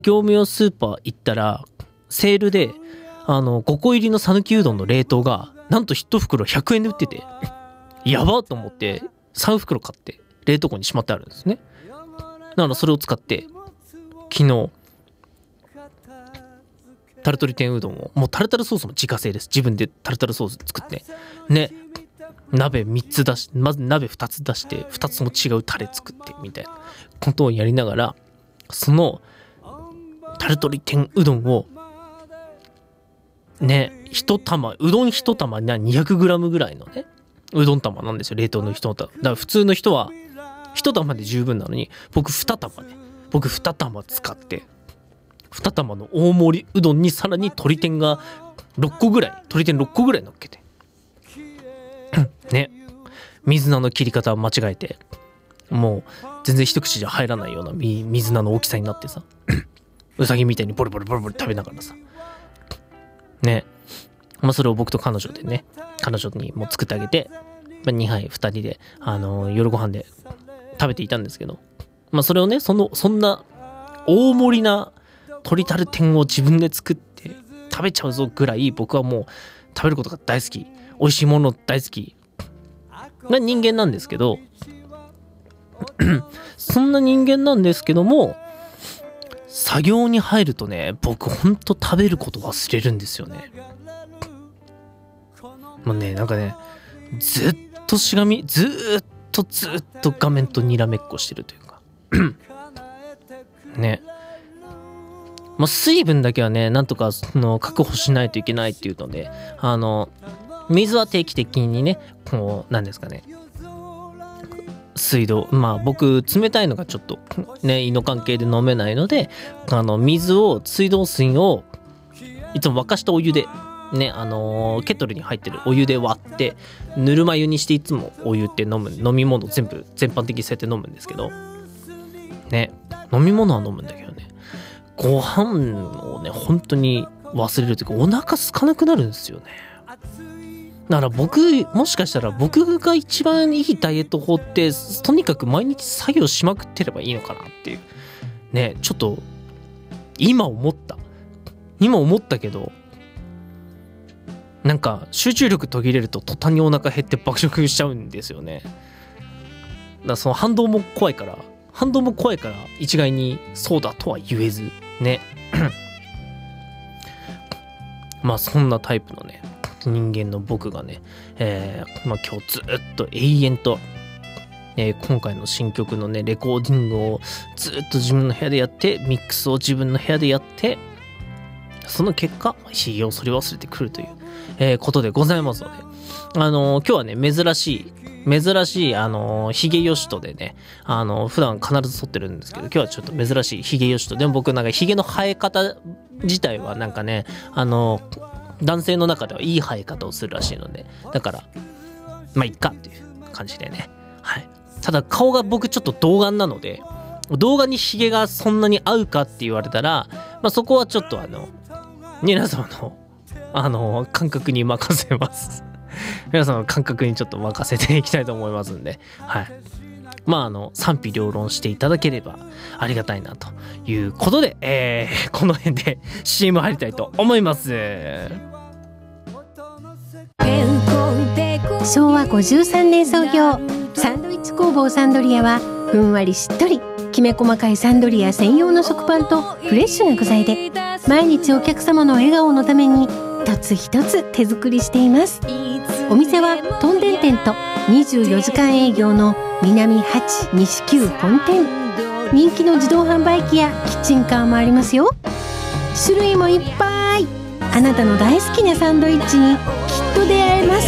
業務用スーパー行ったらセールで5個入りの讃岐うどんの冷凍がなんと1袋100円で売ってて、やばっと思って3袋買って冷凍庫にしまってあるんですね。だからそれを使って昨日タルトリ天うどんを、もうタルタルソースも自家製です。自分でタルタルソース作ってね、鍋3つ出し、まず鍋2つ出して2つも違うタレ作ってみたいなことをやりながら、そのタルトリ天うどんをね、一玉、うどん一玉が 200g ぐらいのねうどん玉なんですよ、冷凍の一玉。だから普通の人は一玉で十分なのに、僕2玉使って2玉の大盛りうどんにさらに鶏天が6個ぐらい乗っけてね、水菜の切り方を間違えて、もう全然一口じゃ入らないような水菜の大きさになってさうさぎみたいにボリボリ食べながらさね、それを僕と彼女でね、彼女にも作ってあげて、2杯2人で夜ご飯で食べていたんですけど、それをね、そんな大盛りな鶏タル天を自分で作って食べちゃうぞぐらい、僕はもう食べることが大好き、美味しいもの大好きな人間なんですけどそんな人間なんですけども、作業に入るとね、僕ほんと食べること忘れるんですよね。もうね、なんかね、ずっと画面とにらめっこしてるというかね、水分だけはね、なんとか確保しないといけないっていうので、水は定期的にね、なんですかね、水道、僕冷たいのがちょっとね胃の関係で飲めないので、水道水をいつも沸かしたお湯でね、ケトルに入ってるお湯で割ってぬるま湯にして、いつもお湯って飲み物全般的にそうやって飲むんですけどね、飲み物は飲むんだけどね、ご飯をね本当に忘れるというか、お腹空かなくなるんですよね。だからもしかしたら僕が一番いいダイエット法って、とにかく毎日作業しまくってればいいのかなっていうね、ちょっと今思ったけど、なんか集中力途切れると途端にお腹減って爆食しちゃうんですよね。だからその反動も怖いから一概にそうだとは言えずねそんなタイプのね人間の僕がね、今日ずっと永遠と、今回の新曲のねレコーディングをずっと自分の部屋でやって、ミックスを自分の部屋でやって、その結果ひげを剃り忘れてくるという、ことでございますので、今日はね珍しいひげよしとでね、普段必ず剃ってるんですけど、今日はちょっと珍しいひげよしとでも、僕なんかひげの生え方自体はなんかね、男性の中ではいい生え方をするらしいので、だからいっかっていう感じでね、はい。ただ顔が僕ちょっと童顔なので、童顔にひげがそんなに合うかって言われたら、そこはちょっと皆様の感覚に任せます皆様の感覚にちょっと任せていきたいと思いますんで、はい。賛否両論していただければありがたいなということで、この辺で CM 入りたいと思います。 昭和53年創業、サンドイッチ工房サンドリアは、ふんわりしっとりきめ細かいサンドリア専用の食パンとフレッシュな具材で、毎日お客様の笑顔のために一つ一つ手作りしています。お店はとんでん店と24時間営業の南8西9本店。人気の自動販売機やキッチンカーもありますよ。種類もいっぱい。あなたの大好きなサンドイッチにきっと出会えます。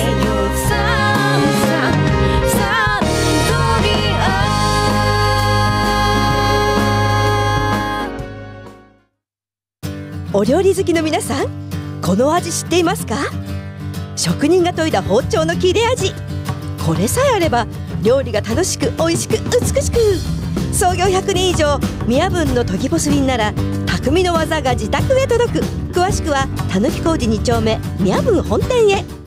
お料理好きの皆さん、この味知っていますか？職人が研いだ包丁の切れ味、これさえあれば料理が楽しく美味しく美しく。創業100年以上、宮文の研ぎポスリンなら匠の技が自宅へ届く。詳しくはたぬき工事2丁目宮文本店へ。